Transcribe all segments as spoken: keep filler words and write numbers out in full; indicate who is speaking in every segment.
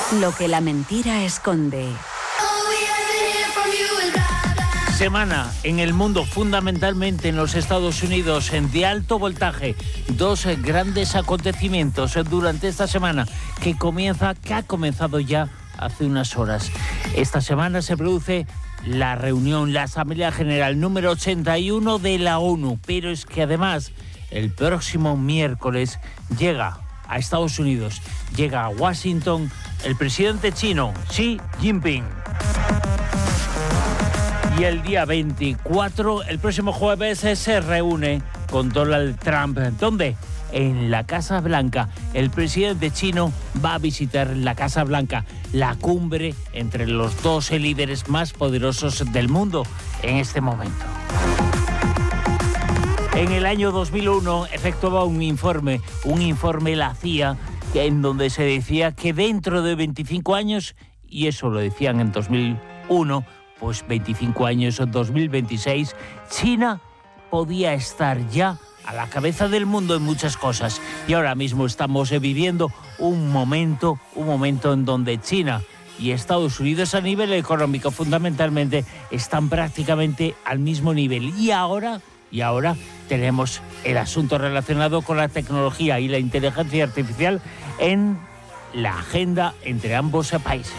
Speaker 1: Lo que la mentira esconde.
Speaker 2: Semana en el mundo, fundamentalmente en los Estados Unidos, de alto voltaje. Dos grandes acontecimientos durante esta semana que comienza, que ha comenzado ya hace unas horas. Esta semana se produce la reunión, la Asamblea General número ochenta y uno de la ONU. Pero es que además, el próximo miércoles llega a Estados Unidos, llega a Washington, el presidente chino, Xi Jinping. Y el día veinticuatro, el próximo jueves, se reúne con Donald Trump. ¿Dónde? En la Casa Blanca. El presidente chino va a visitar la Casa Blanca, la cumbre entre los dos líderes más poderosos del mundo en este momento. En el año dos mil uno efectuaba un informe, un informe la C I A, en donde se decía que dentro de veinticinco años, y eso lo decían en dos mil uno, pues veinticinco años, dos mil veintiséis, China podía estar ya a la cabeza del mundo en muchas cosas. Y ahora mismo estamos viviendo un momento, un momento en donde China y Estados Unidos a nivel económico fundamentalmente están prácticamente al mismo nivel. Y ahora, y ahora tenemos el asunto relacionado con la tecnología y la inteligencia artificial en la agenda entre ambos países.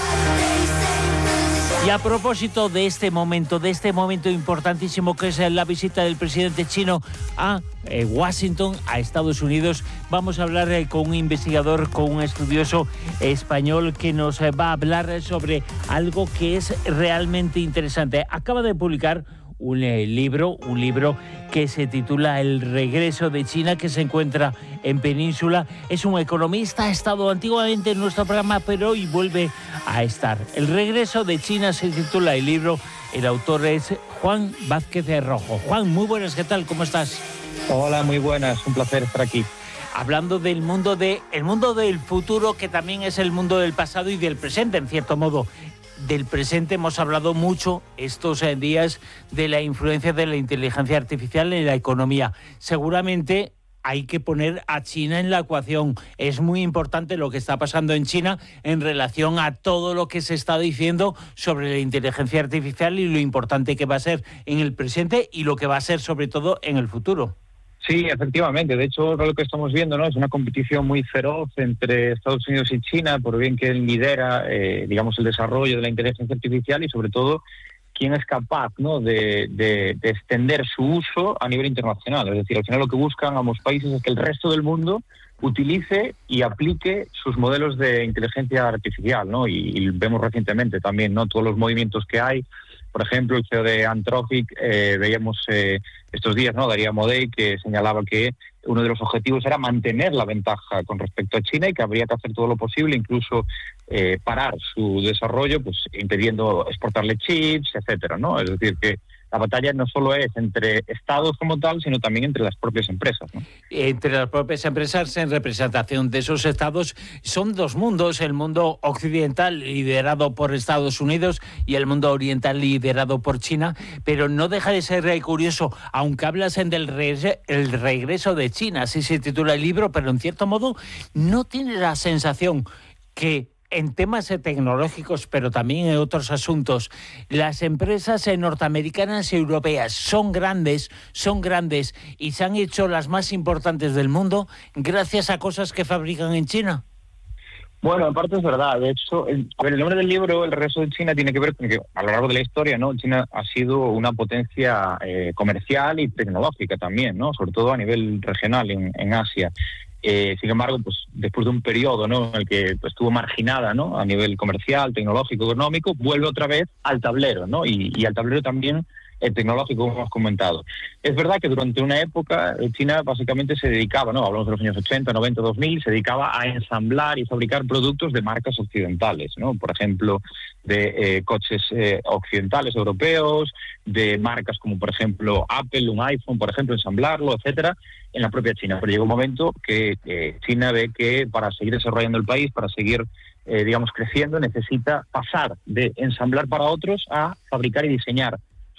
Speaker 2: Y a propósito de este momento, de este momento importantísimo que es la visita del presidente chino a eh, Washington, a Estados Unidos, vamos a hablar eh, con un investigador, con un estudioso español que nos eh, va a hablar sobre algo que es realmente interesante. Acaba de publicar un eh, libro, un libro que se titula El regreso de China, que se encuentra en Península. Es un economista, ha estado antiguamente en nuestro programa, pero hoy vuelve a estar. El regreso de China se titula el libro. El autor es Juan Vázquez de Rojo. Juan, muy buenas, ¿qué tal? ¿Cómo estás?
Speaker 3: Hola, muy buenas, un placer estar aquí.
Speaker 2: Hablando del mundo de, el mundo del futuro, que también es el mundo del pasado y del presente, en cierto modo. Del presente hemos hablado mucho estos días de la influencia de la inteligencia artificial en la economía. Seguramente hay que poner a China en la ecuación. Es muy importante lo que está pasando en China en relación a todo lo que se está diciendo sobre la inteligencia artificial y lo importante que va a ser en el presente y lo que va a ser sobre todo en el futuro.
Speaker 3: Sí, efectivamente. De hecho, lo que estamos viendo, ¿no?, es una competición muy feroz entre Estados Unidos y China, por bien que él lidera, eh, digamos, el desarrollo de la inteligencia artificial y, sobre todo, quién es capaz, ¿no?, de, de, de extender su uso a nivel internacional. Es decir, al final lo que buscan ambos países es que el resto del mundo utilice y aplique sus modelos de inteligencia artificial, ¿no? Y, y vemos recientemente también, ¿no?, todos los movimientos que hay. Por ejemplo, el C E O de Anthropic, eh, veíamos eh, estos días, ¿no?, Darío Amodei, que señalaba que uno de los objetivos era mantener la ventaja con respecto a China y que habría que hacer todo lo posible, incluso eh, parar su desarrollo, pues impidiendo exportarle chips, etcétera, ¿no? Es decir, que la batalla no solo es entre estados como tal, sino también entre las propias empresas, ¿no?
Speaker 2: Entre las propias empresas en representación de esos estados. Son dos mundos, el mundo occidental liderado por Estados Unidos y el mundo oriental liderado por China, pero no deja de ser curioso, aunque hablas del re- el regreso de China, así se titula el libro, pero en cierto modo no tienes la sensación que en temas tecnológicos, pero también en otros asuntos, las empresas norteamericanas y europeas son grandes, son grandes y se han hecho las más importantes del mundo gracias a cosas que fabrican en China.
Speaker 3: Bueno, en parte es verdad. De hecho, el, a ver, el nombre del libro, El regreso de China, tiene que ver con que a lo largo de la historia, ¿no?, China ha sido una potencia eh, comercial y tecnológica también, ¿no?, sobre todo a nivel regional en, en Asia. Eh, sin embargo, pues después de un periodo, ¿no?, en el que pues, estuvo marginada, ¿no?, a nivel comercial, tecnológico, económico, vuelve otra vez al tablero, ¿no?, y, y al tablero también eh, tecnológico, como hemos comentado. Es verdad que durante una época China básicamente se dedicaba, ¿no?, hablamos de los años ochenta, noventa, dos mil, se dedicaba a ensamblar y fabricar productos de marcas occidentales, ¿no?, por ejemplo, de eh, coches eh, occidentales europeos, de marcas como por ejemplo Apple, un iPhone, por ejemplo, ensamblarlo, etcétera, en la propia China. Pero llegó un momento que eh, China ve que para seguir desarrollando el país, para seguir, eh, digamos, creciendo, necesita pasar de ensamblar para otros a fabricar y diseñar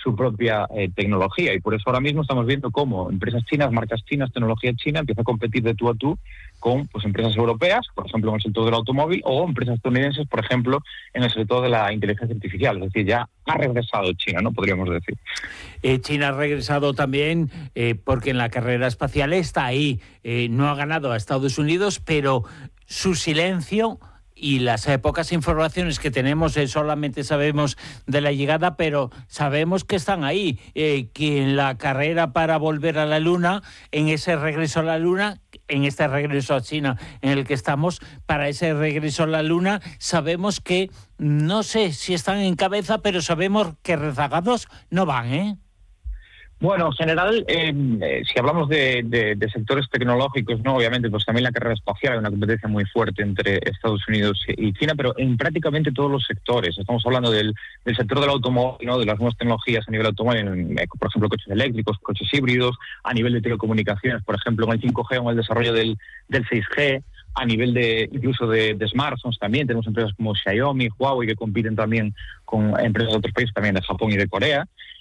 Speaker 3: su propia eh, tecnología, y por eso ahora mismo estamos viendo cómo empresas chinas, marcas chinas, tecnología china empieza a competir de tú a tú con pues empresas europeas, por ejemplo en el sector del automóvil, o empresas estadounidenses, por ejemplo en el sector de la inteligencia artificial. Es decir, ya ha regresado China, ¿no? Podríamos decir.
Speaker 2: Eh, China ha regresado también eh, porque en la carrera espacial está ahí. Eh, no ha ganado a Estados Unidos, pero su silencio y las eh, pocas informaciones que tenemos, eh, solamente sabemos de la llegada, pero sabemos que están ahí, eh, que en la carrera para volver a la Luna, en ese regreso a la Luna, en este regreso a China en el que estamos, para ese regreso a la Luna, sabemos que, no sé si están en cabeza, pero sabemos que rezagados no van, ¿eh?
Speaker 3: Bueno, en general, eh, eh, si hablamos de, de, de sectores tecnológicos, no, obviamente, pues también la carrera espacial hay una competencia muy fuerte entre Estados Unidos y China, pero en prácticamente todos los sectores. Estamos hablando del, del sector del automóvil, ¿no? De las nuevas tecnologías a nivel automóvil, en, por ejemplo, coches eléctricos, coches híbridos, a nivel de telecomunicaciones, por ejemplo, en el cinco G o en el desarrollo del, del seis G, a nivel de incluso de, de smartphones también. Tenemos empresas como Xiaomi, Huawei, que compiten también con empresas de otros países, también de Japón y de Corea.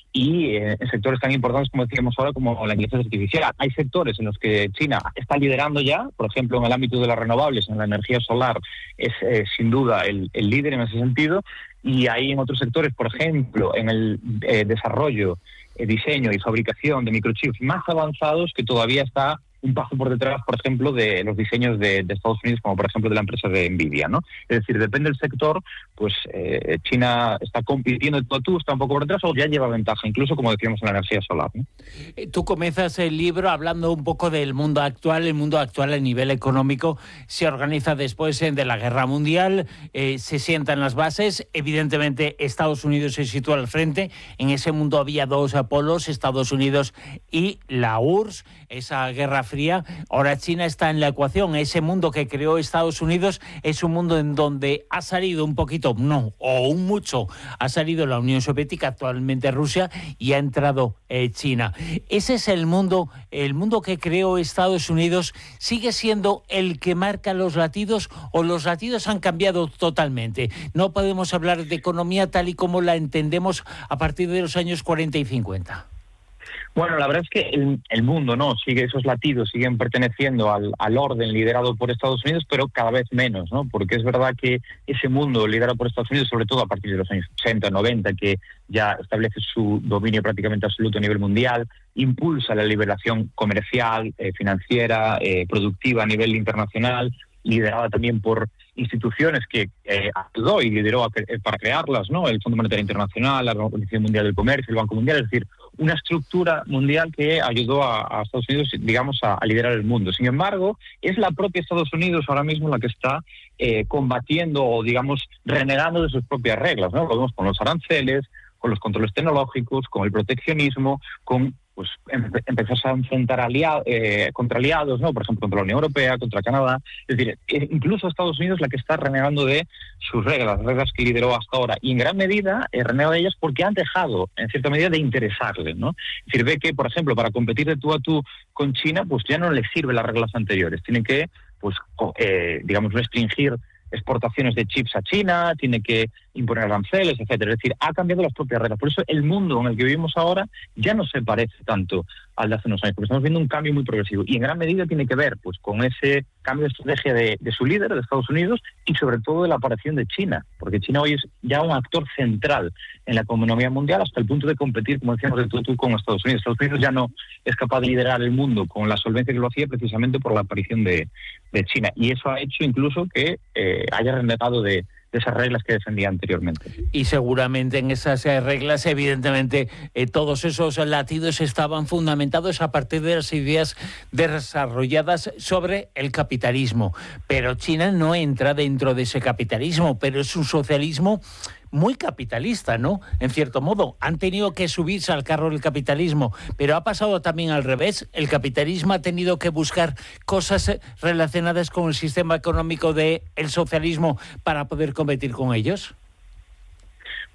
Speaker 3: Y eh, en sectores tan importantes como decíamos ahora, como la inteligencia artificial. Hay sectores en los que China está liderando ya, por ejemplo, en el ámbito de las renovables, en la energía solar, es eh, sin duda el, el líder en ese sentido, y hay en otros sectores, por ejemplo, en el eh, desarrollo, eh, diseño y fabricación de microchips más avanzados, que todavía está un paso por detrás, por ejemplo, de los diseños de, de Estados Unidos, como por ejemplo de la empresa de Nvidia, ¿no? Es decir, depende del sector, pues eh, China está compitiendo de tú a tú, está un poco por detrás, o ya lleva ventaja, incluso como decíamos en la energía solar, ¿no?
Speaker 2: Tú comienzas el libro hablando un poco del mundo actual. El mundo actual a nivel económico se organiza después de la Guerra Mundial, eh, se sientan las bases, evidentemente Estados Unidos se sitúa al frente. En ese mundo había dos polos, Estados Unidos y la U R S S, esa guerra fría. Ahora China está en la ecuación. Ese mundo que creó Estados Unidos es un mundo en donde ha salido un poquito, no, o un mucho, ha salido la Unión Soviética, actualmente Rusia, y ha entrado eh, China. Ese es el mundo, el mundo que creó Estados Unidos. ¿Sigue siendo el que marca los latidos o los latidos han cambiado totalmente? No podemos hablar de economía tal y como la entendemos a partir de los años cuarenta y cincuenta.
Speaker 3: Bueno, la verdad es que el, el mundo no sigue, esos latidos siguen perteneciendo al, al orden liderado por Estados Unidos, pero cada vez menos, ¿no? Porque es verdad que ese mundo liderado por Estados Unidos, sobre todo a partir de los años ochenta, noventa, que ya establece su dominio prácticamente absoluto a nivel mundial, impulsa la liberación comercial, eh, financiera, eh, productiva a nivel internacional, liderada también por instituciones que eh, ayudó y lideró a, eh, para crearlas, ¿no? El Fondo Monetario Internacional, la Organización Mundial del Comercio, el Banco Mundial, es decir, una estructura mundial que ayudó a, a Estados Unidos, digamos, a, a liderar el mundo. Sin embargo, es la propia Estados Unidos ahora mismo la que está eh, combatiendo o, digamos, renegando de sus propias reglas, ¿no? Lo vemos con los aranceles, con los controles tecnológicos, con el proteccionismo, con pues empezar a enfrentar aliados, eh, contra aliados, ¿no? Por ejemplo, contra la Unión Europea, contra Canadá. Es decir, incluso Estados Unidos es la que está renegando de sus reglas, las reglas que lideró hasta ahora. Y en gran medida eh, renega de ellas porque han dejado, en cierta medida, de interesarle, ¿no? Es decir, ve que, por ejemplo, para competir de tú a tú con China, pues ya no les sirven las reglas anteriores. Tienen que, pues, eh, digamos, restringir exportaciones de chips a China, tiene que imponer aranceles, etcétera. Es decir, ha cambiado las propias reglas. Por eso el mundo en el que vivimos ahora ya no se parece tanto al de hace unos años, porque estamos viendo un cambio muy progresivo. Y en gran medida tiene que ver pues con ese cambio de estrategia de, de su líder, de Estados Unidos, y sobre todo de la aparición de China, porque China hoy es ya un actor central en la economía mundial hasta el punto de competir, como decíamos, de tú a tú con Estados Unidos. Estados Unidos ya no es capaz de liderar el mundo con la solvencia que lo hacía precisamente por la aparición de, de China. Y eso ha hecho incluso que eh, haya renegado de de esas reglas que defendía anteriormente.
Speaker 2: Y seguramente en esas eh, reglas, evidentemente, eh, todos esos latidos estaban fundamentados a partir de las ideas desarrolladas sobre el capitalismo. Pero China no entra dentro de ese capitalismo, pero es un socialismo muy capitalista, ¿no? En cierto modo, han tenido que subirse al carro del capitalismo, pero ha pasado también al revés. El capitalismo ha tenido que buscar cosas relacionadas con el sistema económico del socialismo para poder competir con ellos.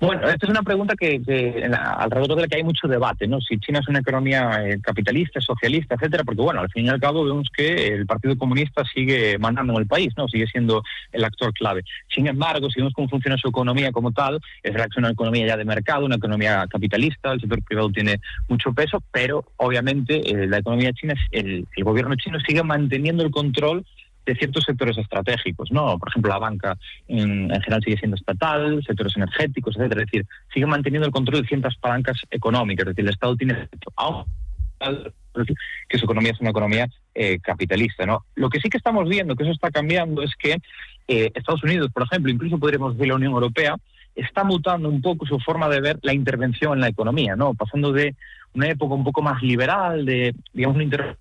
Speaker 3: Bueno, esta es una pregunta que, que en la, alrededor de la que hay mucho debate, ¿no? Si China es una economía eh, capitalista, socialista, etcétera, porque bueno, al fin y al cabo vemos que el Partido Comunista sigue mandando en el país, ¿no? Sigue siendo el actor clave. Sin embargo, si vemos cómo funciona su economía como tal, es verdad que es una economía ya de mercado, una economía capitalista, el sector privado tiene mucho peso, pero obviamente eh, la economía china, el, el gobierno chino sigue manteniendo el control de ciertos sectores estratégicos, ¿no? Por ejemplo, la banca en, en general sigue siendo estatal, sectores energéticos, etcétera. Es decir, sigue manteniendo el control de ciertas palancas económicas. Es decir, el Estado tiene que su economía es una economía eh, capitalista, ¿no? Lo que sí que estamos viendo, que eso está cambiando, es que eh, Estados Unidos, por ejemplo, incluso podríamos decir la Unión Europea, está mutando un poco su forma de ver la intervención en la economía, ¿no? Pasando de una época un poco más liberal, de, digamos, una intervención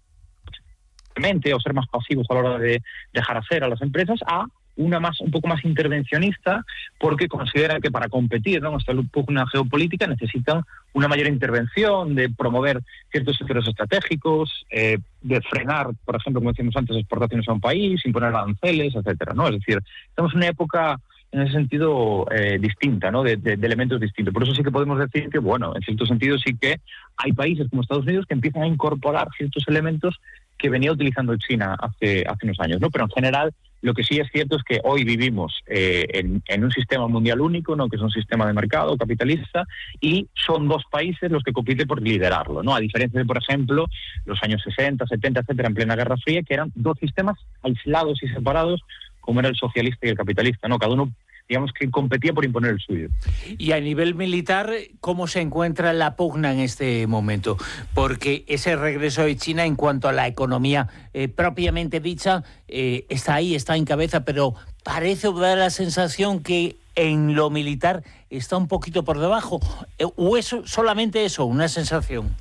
Speaker 3: o ser más pasivos a la hora de dejar hacer a las empresas, a una más un poco más intervencionista, porque considera que para competir, ¿no?, hasta un poco una geopolítica, necesitan una mayor intervención, de promover ciertos sectores estratégicos, eh, de frenar, por ejemplo, como decíamos antes, exportaciones a un país, imponer aranceles, etcétera, ¿no? Es decir, estamos en una época en ese sentido eh, distinta, ¿no? De, de, de elementos distintos. Por eso sí que podemos decir que, bueno, en cierto sentido sí que hay países como Estados Unidos que empiezan a incorporar ciertos elementos que venía utilizando China hace, hace unos años, ¿no? Pero en general lo que sí es cierto es que hoy vivimos eh, en, en un sistema mundial único, ¿no?, que es un sistema de mercado capitalista, y son dos países los que compiten por liderarlo, ¿no? A diferencia de, por ejemplo, los años sesenta, setenta, etcétera, en plena Guerra Fría, que eran dos sistemas aislados y separados, como era el socialista y el capitalista, ¿no? Cada uno, digamos, que competía por imponer el suyo.
Speaker 2: Y a nivel militar, ¿cómo se encuentra la pugna en este momento? Porque ese regreso de China en cuanto a la economía eh, propiamente dicha eh, está ahí, está en cabeza, pero parece dar la sensación que en lo militar está un poquito por debajo. ¿O eso, solamente eso, una sensación?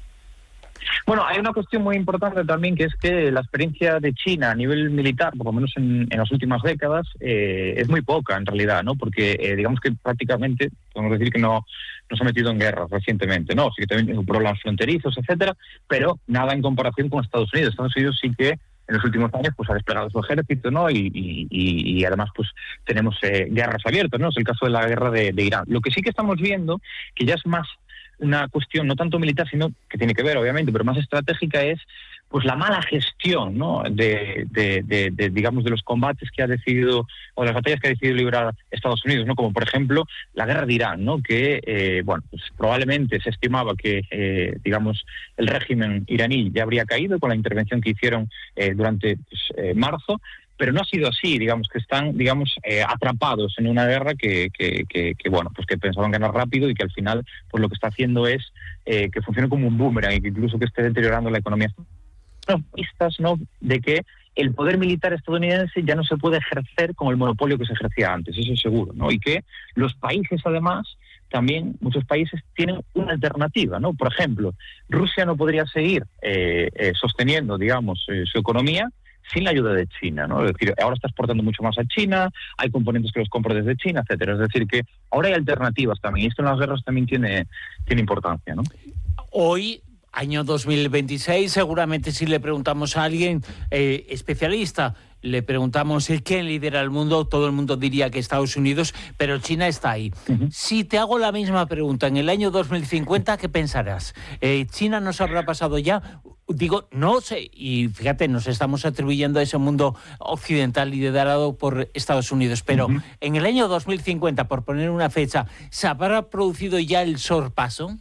Speaker 3: Bueno, hay una cuestión muy importante también, que es que la experiencia de China a nivel militar, por lo menos en, en las últimas décadas, eh, es muy poca en realidad, ¿no? Porque eh, digamos que prácticamente podemos decir que no, no se ha metido en guerras recientemente, ¿no? Sí que también tiene problemas fronterizos, etcétera, pero nada en comparación con Estados Unidos. Estados Unidos sí que en los últimos años pues ha desplegado su ejército, ¿no? Y, y, y, y además pues tenemos eh, guerras abiertas, ¿no? Es el caso de la guerra de, de Irán. Lo que sí que estamos viendo, que ya es más una cuestión no tanto militar, sino que tiene que ver, obviamente, pero más estratégica, es pues la mala gestión, ¿no?, de, de, de, de digamos, de los combates que ha decidido, o las batallas que ha decidido librar Estados Unidos, ¿no? Como por ejemplo la guerra de Irán, ¿no? Que eh, bueno, pues probablemente se estimaba que eh, digamos el régimen iraní ya habría caído con la intervención que hicieron eh, durante pues, eh, marzo. Pero no ha sido así, digamos, que están, digamos, eh, atrapados en una guerra que, que, que, que, bueno, pues que pensaban ganar rápido y que al final, pues lo que está haciendo es eh, que funcione como un boomerang y que incluso que esté deteriorando la economía. No, pistas, ¿no?, de que el poder militar estadounidense ya no se puede ejercer con el monopolio que se ejercía antes, eso es seguro, ¿no? Y que los países, además, también muchos países tienen una alternativa, ¿no? Por ejemplo, Rusia no podría seguir eh, eh, sosteniendo, digamos, eh, su economía sin la ayuda de China, ¿no? Es decir, ahora está exportando mucho más a China, hay componentes que los compra desde China, etcétera. Es decir, que ahora hay alternativas también, y esto en las guerras también tiene, tiene importancia, ¿no?
Speaker 2: Hoy, año dos mil veintiséis, seguramente si le preguntamos a alguien eh, especialista, le preguntamos quién lidera el mundo, todo el mundo diría que Estados Unidos, pero China está ahí. Uh-huh. Si te hago la misma pregunta en el año dos mil cincuenta, ¿qué pensarás? Eh, ¿China nos habrá pasado ya? Digo, no sé, y fíjate, nos estamos atribuyendo a ese mundo occidental liderado por Estados Unidos, pero uh-huh. en el año dos mil cincuenta, por poner una fecha, ¿se habrá producido ya el sorpaso?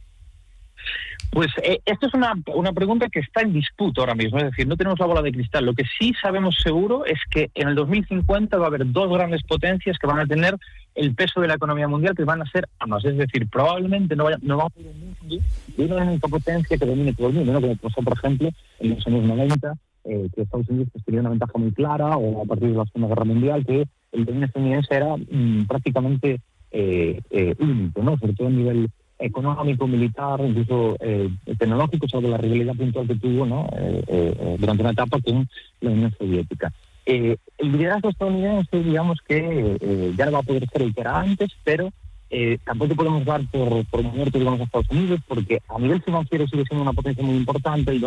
Speaker 3: Pues eh, esto es una, una pregunta que está en disputa ahora mismo, es decir, no tenemos la bola de cristal. Lo que sí sabemos seguro es que en el dos mil cincuenta va a haber dos grandes potencias que van a tener el peso de la economía mundial, que van a ser ambas. Es decir, probablemente no, vaya, no va a haber un mundo de una única potencia que domine todo el mundo, ¿no? Como pasó, por ejemplo, en los años noventa, eh, que Estados Unidos pues, tenía una ventaja muy clara, o a partir de la Segunda Guerra Mundial, que el dominio estadounidense era mmm, prácticamente eh, eh, único, ¿no? Sobre todo a nivel económico, militar, incluso eh, tecnológico, sobre la rivalidad puntual que tuvo, ¿no? eh, eh, durante una etapa con la Unión Soviética. Eh, el liderazgo estadounidense, digamos que eh, ya no va a poder ser el que era antes, pero eh, tampoco podemos dar por, por muerto, digamos, a Estados Unidos, porque a nivel financiero sigue siendo una potencia muy importante y